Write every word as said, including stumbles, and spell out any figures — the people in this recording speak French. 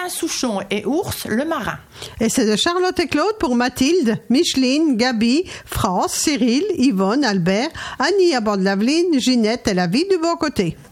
Souchon et Ours, le marin. Et c'est de Charlotte et Claude pour Mathilde, Micheline, Gabi, France, Cyril, Yvonne, Albert, Annie à Bord-de-Laveline, Ginette et la vie du bon côté.